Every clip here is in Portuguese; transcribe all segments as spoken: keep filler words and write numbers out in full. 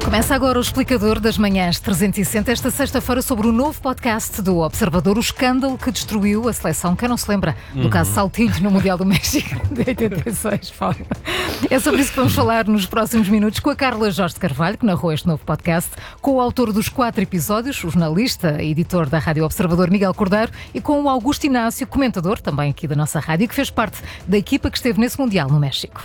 Começa agora o Explicador das Manhãs trezentos e sessenta, esta sexta-feira, sobre o novo podcast do Observador, o escândalo que destruiu a seleção. Quem não se lembra do uhum. caso Saltilho no Mundial do México de oitenta e seis, Paulo? É sobre isso que vamos falar nos próximos minutos com a Carla Jorge de Carvalho, que narrou este novo podcast, com o autor dos quatro episódios, o jornalista e editor da Rádio Observador, Miguel Cordeiro, e com o Augusto Inácio, comentador também aqui da nossa rádio, que fez parte da equipa que esteve nesse Mundial no México.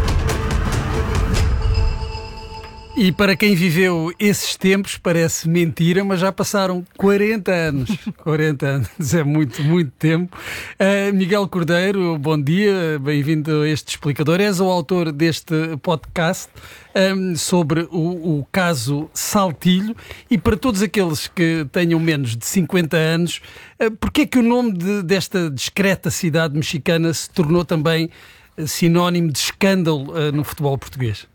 E para quem viveu esses tempos parece mentira, mas já passaram quarenta anos. quarenta anos, é muito, muito tempo. Uh, Miguel Cordeiro, bom dia, bem-vindo a este Explicador. És o autor deste podcast um, sobre o, o caso Saltilho. E para todos aqueles que tenham menos de cinquenta anos, uh, porquê é que o nome de, desta discreta cidade mexicana se tornou também sinónimo de escândalo uh, no futebol português?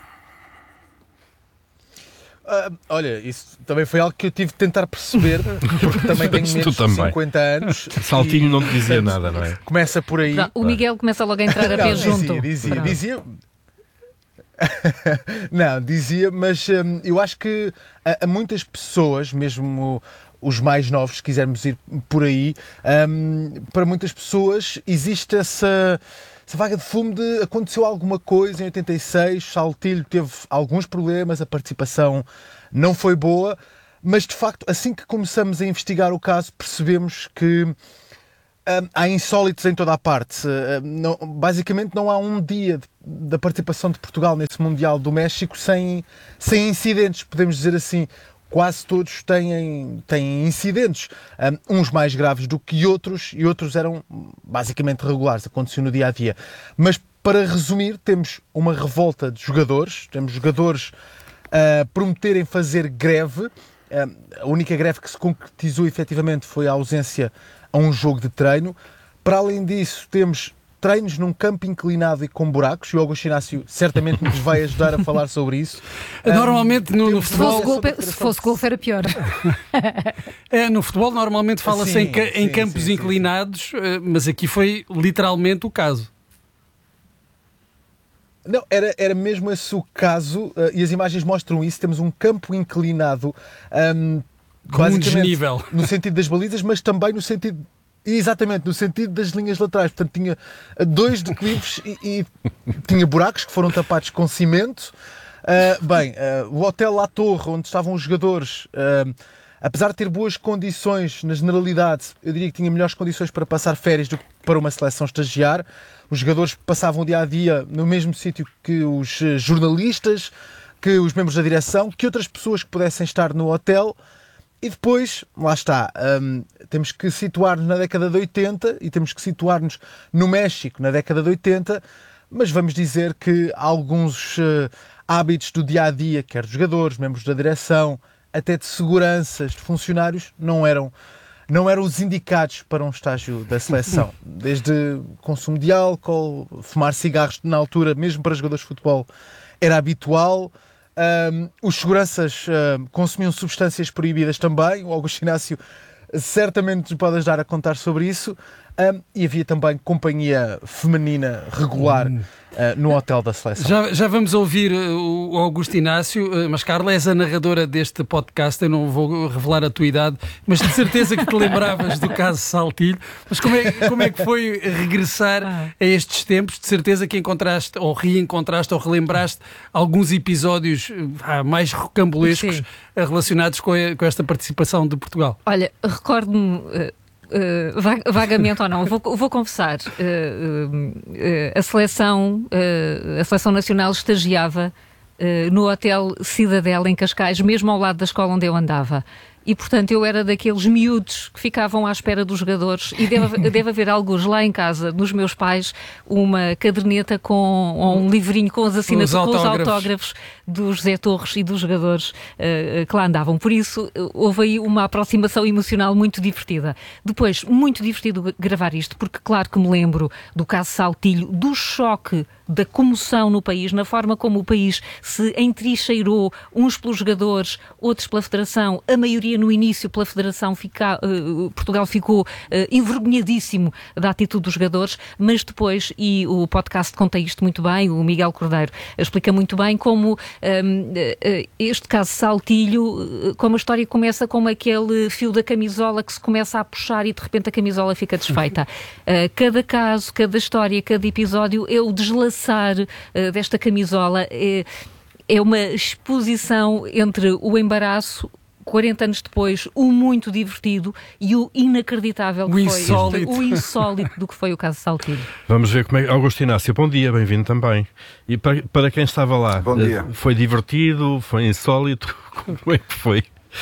Uh, olha, isso também foi algo que eu tive de tentar perceber, porque também tenho menos de cinquenta anos. Saltilho e, não te dizia portanto, nada, não é? Começa por aí. Não, o Miguel começa logo a entrar a pé junto. Dizia, dizia, dizia. Não, dizia, mas um, eu acho que a, a muitas pessoas, mesmo os mais novos, se quisermos ir por aí, um, para muitas pessoas existe essa... essa vaga de fumo de aconteceu alguma coisa em oitenta e seis, Saltilho teve alguns problemas, a participação não foi boa, mas de facto, assim que começamos a investigar o caso, percebemos que hum, há insólitos em toda a parte. Hum, não, basicamente não há um dia de, da participação de Portugal nesse Mundial do México sem, sem incidentes, podemos dizer assim. Quase todos têm, têm incidentes, um, uns mais graves do que outros, e outros eram basicamente regulares, aconteciam no dia-a-dia. Mas, para resumir, temos uma revolta de jogadores, temos jogadores a uh, prometerem fazer greve. Uh, a única greve que se concretizou efetivamente foi a ausência a um jogo de treino. Para além disso, temos treinos num campo inclinado e com buracos, e o Augusto Inácio certamente nos vai ajudar a falar sobre isso. Normalmente no, no futebol... Se fosse, golpe, se fosse golfe era pior. É, no futebol normalmente fala-se sim, em, ca- sim, em campos sim, inclinados, sim. mas aqui foi literalmente o caso. Não, era, era mesmo esse o caso, uh, e as imagens mostram isso. Temos um campo inclinado, um, com um desnível. No sentido das balizas, mas também no sentido... Exatamente, no sentido das linhas laterais. Portanto, tinha dois declives e, e tinha buracos que foram tapados com cimento. Uh, bem, uh, o hotel La Torre, onde estavam os jogadores, uh, apesar de ter boas condições na generalidade, eu diria que tinha melhores condições para passar férias do que para uma seleção estagiar. Os jogadores passavam o dia-a-dia no mesmo sítio que os jornalistas, que os membros da direção, que outras pessoas que pudessem estar no hotel. E depois, lá está, um, temos que situar-nos na década de oitenta e temos que situar-nos no México na década de oitenta, mas vamos dizer que alguns uh, hábitos do dia-a-dia, quer de jogadores, membros da direção, até de seguranças, de funcionários, não eram, não eram os indicados para um estágio da seleção. Desde consumo de álcool, fumar cigarros na altura, mesmo para jogadores de futebol, era habitual. Um, os seguranças uh, consumiam substâncias proibidas também. O Augusto Inácio certamente nos pode ajudar a contar sobre isso. Um, e havia também companhia feminina regular uh, no hotel da seleção. Já, já vamos ouvir uh, o Augusto Inácio, uh, mas Carla, és a narradora deste podcast, eu não vou revelar a tua idade, mas de certeza que te lembravas do caso Saltilho. Mas como é, como é que foi regressar a estes tempos? De certeza que encontraste, ou reencontraste, ou relembraste alguns episódios uh, mais rocambolescos uh, relacionados com, a, com esta participação de Portugal. Olha, recordo-me... Uh... Uh, vagamente ou não, vou, vou confessar, uh, uh, uh, a seleção uh, a seleção nacional estagiava uh, no Hotel Cidadela em Cascais, mesmo ao lado da escola onde eu andava. E, portanto, eu era daqueles miúdos que ficavam à espera dos jogadores, e deve, deve haver alguns lá em casa, nos meus pais, uma caderneta com ou um livrinho com, as assinaturas, com os autógrafos do José Torres e dos jogadores uh, que lá andavam. Por isso, houve aí uma aproximação emocional muito divertida. Depois, muito divertido gravar isto, porque claro que me lembro do caso Saltilho, do choque, da comoção no país, na forma como o país se entrincheirou, uns pelos jogadores, outros pela federação, a maioria história. No início, pela Federação, fica, uh, Portugal ficou uh, envergonhadíssimo da atitude dos jogadores, mas depois, e o podcast conta isto muito bem, o Miguel Cordeiro explica muito bem como um, uh, este caso Saltilho, uh, como a história começa como aquele fio da camisola que se começa a puxar e de repente a camisola fica desfeita. Uh, cada caso, cada história, cada episódio é o deslaçar uh, desta camisola. É, é uma exposição entre o embaraço, quarenta anos depois, o muito divertido e o inacreditável que o foi insólito. Este, o insólito do que foi o caso Saltilho. Vamos ver como é. Augusto Inácio, bom dia, bem-vindo também. E para, para quem estava lá, bom dia. Foi divertido, foi insólito, como é que foi?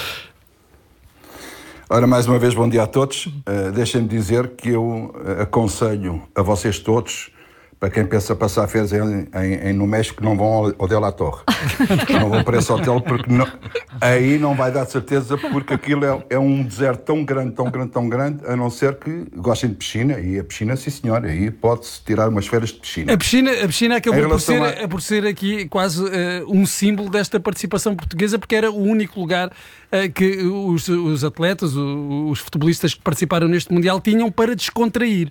Ora, mais uma vez, bom dia a todos. Uh, Deixem-me dizer que eu uh, aconselho a vocês todos, para quem pensa passar férias em, em, em, no México, não vão ao Hotel La Torre. Não vão para esse hotel, porque não, aí não vai dar certeza, porque aquilo é, é um deserto tão grande, tão grande, tão grande, a não ser que gostem de piscina, e a piscina, sim senhor, aí pode-se tirar umas férias de piscina. A piscina, a piscina acabou por ser, a... por ser aqui quase uh, um símbolo desta participação portuguesa, porque era o único lugar uh, que os, os atletas, os, os futebolistas que participaram neste Mundial tinham para descontrair.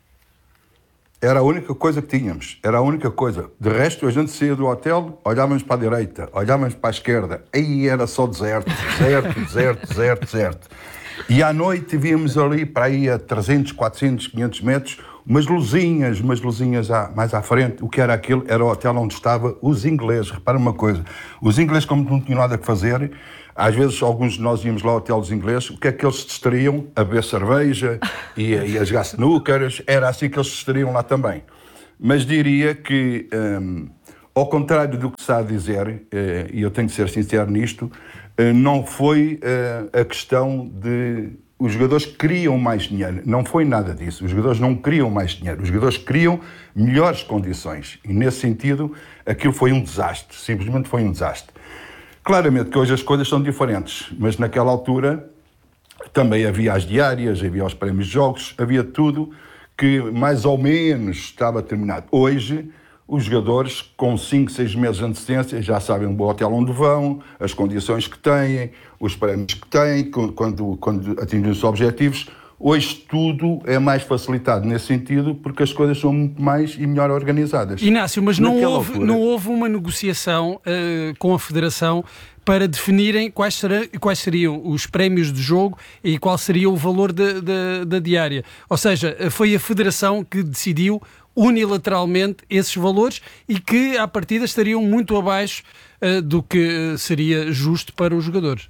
Era a única coisa que tínhamos, era a única coisa. De resto, a gente saía do hotel, olhávamos para a direita, olhávamos para a esquerda, aí era só deserto, deserto, deserto, deserto, deserto. E à noite víamos ali, para aí a trezentos, quatrocentos, quinhentos metros, umas luzinhas, umas luzinhas à, mais à frente. O que era aquilo? Era o hotel onde estavam os ingleses. Repara uma coisa, os ingleses, como não tinham nada a fazer, às vezes alguns de nós íamos lá ao hotel dos ingleses, o que é que eles se distraíam? A beber cerveja e, e a jogar snoockers, era assim que eles se distraíam lá também. Mas diria que, um, ao contrário do que se está a dizer, uh, e eu tenho que ser sincero nisto, uh, não foi uh, a questão de... Os jogadores queriam mais dinheiro, não foi nada disso. Os jogadores não queriam mais dinheiro, os jogadores queriam melhores condições. E nesse sentido, aquilo foi um desastre, simplesmente foi um desastre. Claramente que hoje as coisas são diferentes, mas naquela altura também havia as diárias, havia os prémios de jogos, havia tudo que mais ou menos estava terminado. Hoje, os jogadores com cinco, seis meses de antecedência já sabem o hotel onde vão, as condições que têm, os prémios que têm, quando, quando atingem os objetivos. Hoje tudo é mais facilitado nesse sentido porque as coisas são muito mais e melhor organizadas. Inácio, mas não houve, altura... não houve uma negociação uh, com a Federação para definirem quais, será, quais seriam os prémios de jogo e qual seria o valor da, da, da diária. Ou seja, foi a Federação que decidiu unilateralmente esses valores e que à partida estariam muito abaixo uh, do que seria justo para os jogadores.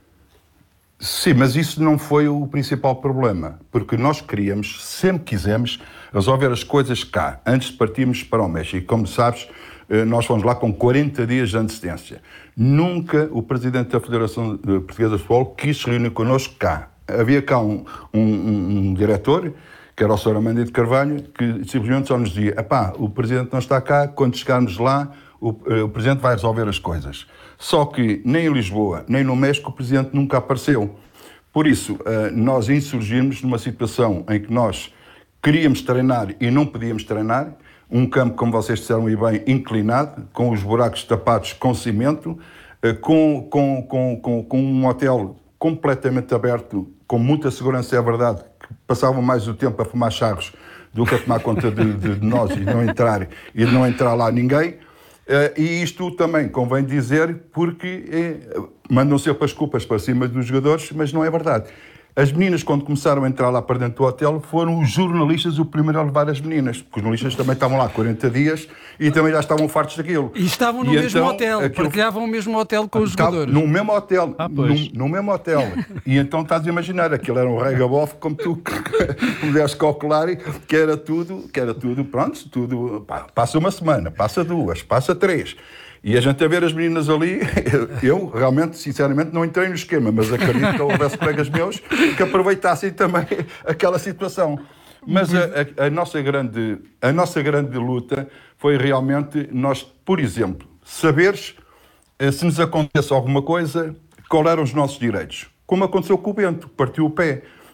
Sim, mas isso não foi o principal problema, porque nós queríamos, sempre quisemos, resolver as coisas cá, antes de partirmos para o México. E como sabes, nós fomos lá com quarenta dias de antecedência. Nunca o presidente da Federação Portuguesa de Futebol quis se reunir connosco cá. Havia cá um, um, um, um diretor, que era o senhor Armando de Carvalho, que simplesmente só nos dizia: epá, o presidente não está cá, quando chegarmos lá, o, o presidente vai resolver as coisas. Só que nem em Lisboa, nem no México, o presidente nunca apareceu. Por isso, nós insurgimos numa situação em que nós queríamos treinar e não podíamos treinar, um campo, como vocês disseram e bem, inclinado, com os buracos tapados com cimento, com, com, com, com, com um hotel completamente aberto, com muita segurança, é verdade, que passavam mais o tempo a fumar charros do que a tomar conta de, de nós e não entrar, e não entrar lá ninguém. Uh, e isto também convém dizer porque eh, mandam sempre as culpas para cima dos jogadores, mas não é verdade. As meninas, quando começaram a entrar lá para dentro do hotel, foram os jornalistas o primeiro a levar as meninas, porque os jornalistas também estavam lá quarenta dias e também já estavam fartos daquilo. E estavam no e mesmo então, hotel, aquilo... partilhavam o mesmo hotel com os jogadores. No mesmo hotel, ah, no, no mesmo hotel. E então estás a imaginar, aquilo era um regabof, como tu puderes calcular, que era tudo, que era tudo, pronto, tudo, pá, passa uma semana, passa duas, passa três. E a gente a ver as meninas ali, eu realmente, sinceramente, não entrei no esquema, mas acredito que houvesse colegas meus que aproveitassem também aquela situação. Mas a, a, a, nossa grande, a nossa grande luta foi realmente nós, por exemplo, saberes se nos acontece alguma coisa, qual eram os nossos direitos. Como aconteceu com o Bento, partiu o pé.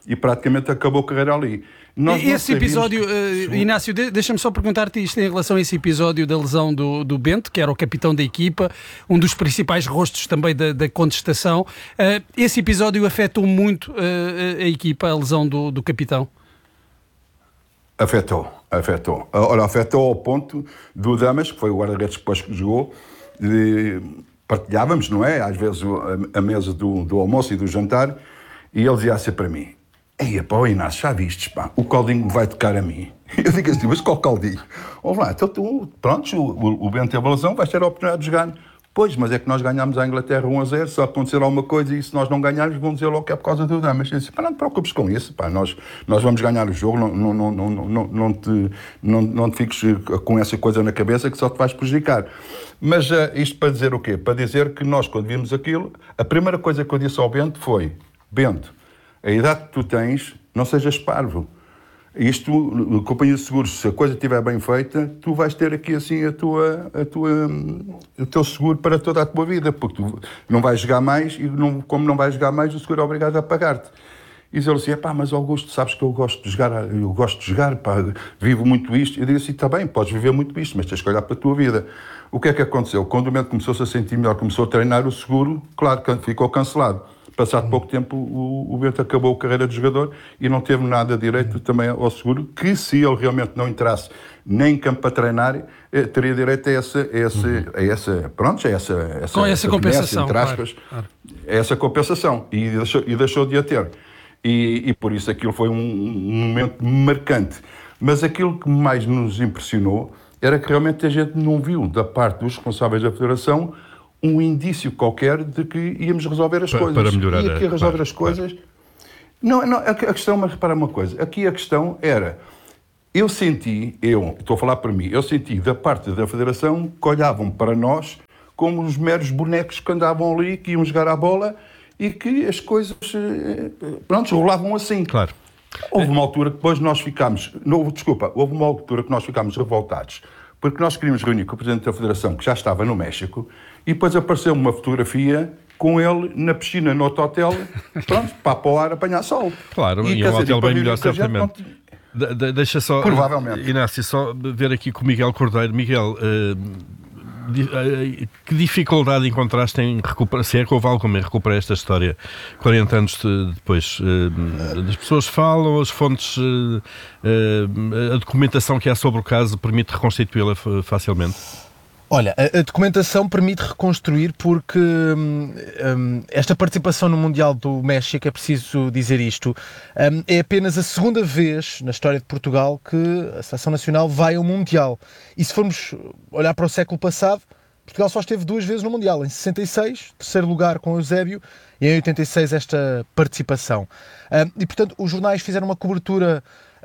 e praticamente acabou a carreira ali. Nós esse episódio, que... uh, Inácio, de, deixa-me só perguntar-te isto em relação a esse episódio da lesão do, do Bento, que era o capitão da equipa, um dos principais rostos também da, da contestação. Uh, esse episódio afetou muito uh, a equipa, a lesão do, do capitão? Afetou, afetou. Ora, afetou ao ponto do Damas, que foi o guarda-redes que depois que jogou, de, partilhávamos, não é? Às vezes a, a mesa do, do almoço e do jantar, e ele dizia assim para mim: "Ei, pá, oh, Inácio, já vistes, pá, o caldinho vai tocar a mim." Eu digo assim: "Mas qual caldinho?" Ouve lá, então tu, pronto, o, o Bento teve a lesão, vais ter a oportunidade de jogar. Pois, mas é que nós ganhámos a Inglaterra um a zero, se acontecer alguma coisa e se nós não ganharmos, vão dizer logo que é por causa do Damas. Eu disse: "Pá, não te preocupes com isso, pá, nós, nós vamos ganhar o jogo, não, não, não, não, não, não, te, não, não te fiques com essa coisa na cabeça que só te vais prejudicar." Mas uh, isto para dizer o quê? Para dizer que nós, quando vimos aquilo, a primeira coisa que eu disse ao Bento foi: "Bento, a idade que tu tens, não sejas parvo. Isto, companhia de seguros, se a coisa estiver bem feita, tu vais ter aqui assim a tua, a tua, o teu seguro para toda a tua vida, porque tu não vais jogar mais e não, como não vais jogar mais, o seguro é obrigado a pagar-te." E ele disse: "Pá, mas Augusto, sabes que eu gosto de jogar, eu gosto de jogar, pá, vivo muito isto." Eu disse assim: "Está bem, podes viver muito isto, mas tens que olhar para a tua vida." O que é que aconteceu? Quando o momento começou-se a sentir melhor, começou a treinar, o seguro, claro, ficou cancelado. Passado pouco tempo, o, o Bento acabou a carreira de jogador e não teve nada direito também ao seguro, que se ele realmente não entrasse nem em campo para treinar, eh, teria direito a essa, a essa, uhum. a essa, pronto, a essa, essa, com essa, essa compensação, entre aspas, claro, claro. essa compensação, e deixou, e deixou de a ter. E, e por isso aquilo foi um, um momento marcante. Mas aquilo que mais nos impressionou era que realmente a gente não viu, da parte dos responsáveis da Federação, um indício qualquer de que íamos resolver as para, coisas. Para melhorar. E aqui a resolver claro, as coisas... Claro. Não, não, a questão, mas repara uma coisa, aqui a questão era, eu senti, eu, estou a falar para mim, eu senti da parte da Federação que olhavam para nós como os meros bonecos que andavam ali, que iam jogar a bola e que as coisas, pronto, rolavam assim. Claro. Houve uma altura que depois nós ficámos, não, desculpa, houve uma altura que nós ficámos revoltados, porque nós queríamos reunir com o Presidente da Federação, que já estava no México, e depois apareceu uma fotografia com ele na piscina, no outro hotel, pronto, para para o ar apanhar sol. Claro, e, e um hotel bem melhor, certamente. De, de, deixa só, provavelmente. Inácio, só ver aqui com o Miguel Cordeiro. Miguel, uh, di, uh, que dificuldade encontraste em recuperar, se é que houve alguma em recuperar esta história quarenta anos de, depois? Uh, as pessoas falam, as fontes, uh, uh, a documentação que há sobre o caso permite reconstituí-la facilmente? Olha, a, a documentação permite reconstruir porque hum, hum, esta participação no Mundial do México, é preciso dizer isto, hum, é apenas a segunda vez na história de Portugal que a Seleção Nacional vai ao Mundial. E se formos olhar para o século passado, Portugal só esteve duas vezes no Mundial, em sessenta e seis, terceiro lugar com o Eusébio, e em oitenta e seis esta participação. Hum, e, portanto, os jornais fizeram uma cobertura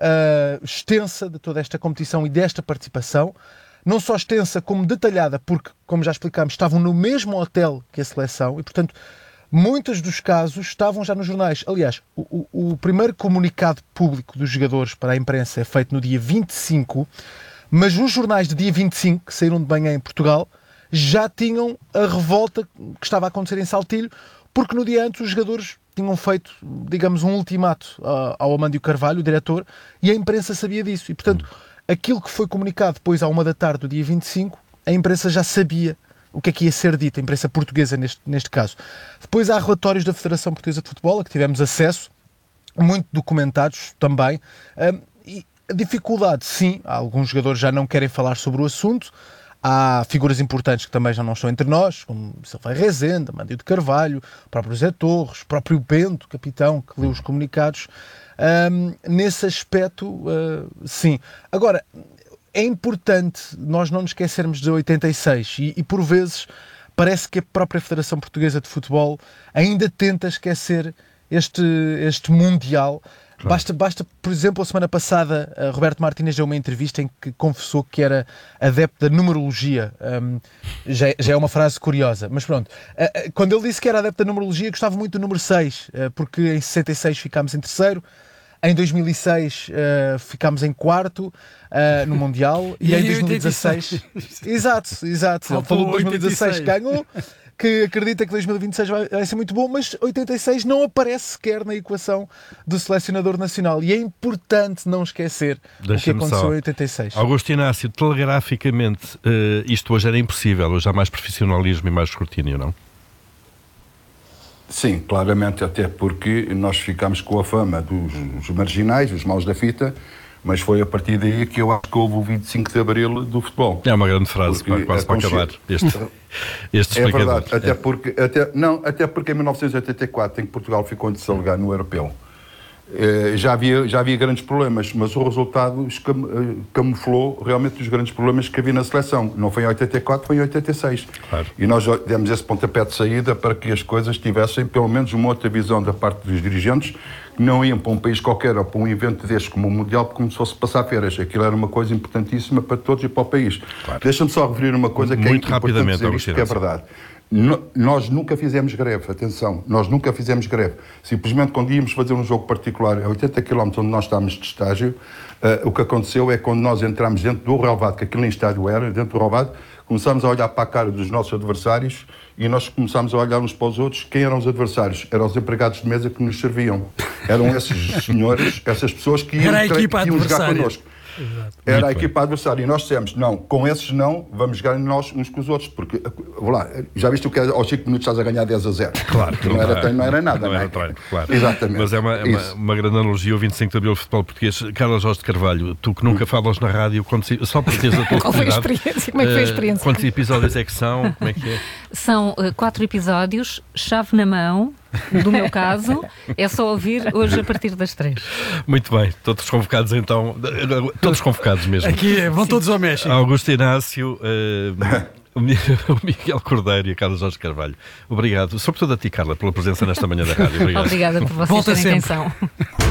uh, extensa de toda esta competição e desta participação, não só extensa como detalhada, porque, como já explicámos, estavam no mesmo hotel que a seleção e, portanto, muitos dos casos estavam já nos jornais. Aliás, o, o, o primeiro comunicado público dos jogadores para a imprensa é feito no dia vinte e cinco, mas os jornais de dia vinte e cinco, que saíram de manhã em Portugal, já tinham a revolta que estava a acontecer em Saltilho, porque no dia antes os jogadores tinham feito, digamos, um ultimato ao Amandio Carvalho, o diretor, e a imprensa sabia disso. E, portanto, aquilo que foi comunicado depois à uma da tarde do dia vinte e cinco, a imprensa já sabia o que é que ia ser dito, a imprensa portuguesa neste, neste caso. Depois há relatórios da Federação Portuguesa de Futebol, a que tivemos acesso, muito documentados também, um, e a dificuldade, sim, alguns jogadores já não querem falar sobre o assunto, há figuras importantes que também já não estão entre nós, como Silveira Rezende, Amandio de Carvalho, o próprio Zé Torres, o próprio Bento, capitão, que leu os comunicados. Um, nesse aspecto, uh, sim. Agora, é importante nós não nos esquecermos de oitenta e seis e, e, por vezes, parece que a própria Federação Portuguesa de Futebol ainda tenta esquecer este, este Mundial. Claro. Basta, basta, por exemplo, a semana passada, uh, Roberto Martínez deu uma entrevista em que confessou que era adepto da numerologia. Um, já, já é uma frase curiosa, mas pronto. Uh, uh, quando ele disse que era adepto da numerologia, gostava muito do número seis, uh, porque em sessenta e seis ficámos em terceiro, em dois mil e seis uh, ficámos em quarto uh, no Mundial e, e em dois mil e dezasseis... exato, exato. Ele falou de dois mil e dezasseis, ganhou... que acredita que dois mil e vinte e seis vai, vai ser muito bom, mas oitenta e seis não aparece sequer na equação do selecionador nacional. E é importante não esquecer o que Deixa-me aconteceu só. em oitenta e seis. Augusto Inácio, telegraficamente, eh, isto hoje era impossível, hoje há mais profissionalismo e mais escrutínio, não? Sim, claramente, até porque nós ficámos com a fama dos, dos marginais, os maus da fita, mas foi a partir daí que eu acho que houve o vinte e cinco de Abril do futebol. É uma grande frase, Porque para, quase é para acabar este, este É explicador. verdade, até porque, até, não, até porque em mil novecentos e oitenta e quatro, em que Portugal ficou em terceiro lugar no Europeu, eh, já, havia, já havia grandes problemas, mas o resultado escam, eh, camuflou realmente os grandes problemas que havia na seleção. Não foi em oitenta e quatro, foi em oitenta e seis. Claro. E nós demos esse pontapé de saída para que as coisas tivessem pelo menos uma outra visão da parte dos dirigentes, que não iam para um país qualquer ou para um evento deste como o Mundial como se fosse passar feiras. Aquilo era uma coisa importantíssima para todos e para o país. Claro. Deixa-me só referir uma coisa que Muito é importante rapidamente, dizer isto, que é verdade. No, nós nunca fizemos greve, atenção, nós nunca fizemos greve. Simplesmente quando íamos fazer um jogo particular a oitenta quilómetros onde nós estávamos de estágio, uh, o que aconteceu é quando nós entramos dentro do relvado, que aquilo em estádio era, dentro do relvado, começámos a olhar para a cara dos nossos adversários e nós começámos a olhar uns para os outros. Quem eram os adversários? Eram os empregados de mesa que nos serviam. Eram esses senhores, essas pessoas que iam, Era a equipa que iam jogar adversária. connosco. Era a equipa adversária e nós dissemos, não, com esses não, vamos jogar nós uns com os outros, porque, vou lá, já viste o que é, aos cinco minutos estás a ganhar dez a zero. Claro, não, não, era, não era nada, não não é? era treino, claro. Exatamente. Mas é uma, é uma, uma grande analogia, o vinte e cinco de Abril do futebol português. Carla Jorge de Carvalho, tu que nunca falas na rádio, quantos, só para teres a tua Qual foi a oportunidade, experiência? Como é que foi a experiência? Uh, quantos episódios é que são? Como é que é? São uh, quatro episódios, chave na mão, do meu caso, é só ouvir hoje a partir das três. Muito bem, todos convocados então, todos convocados mesmo. Aqui vão todos ao México. Augusto Inácio, uh, o Miguel Cordeiro e a Carla Jorge Carvalho. Obrigado, sobretudo a ti, Carla, pela presença nesta manhã da rádio. Obrigado. Obrigada por vocês Volta terem sempre. atenção.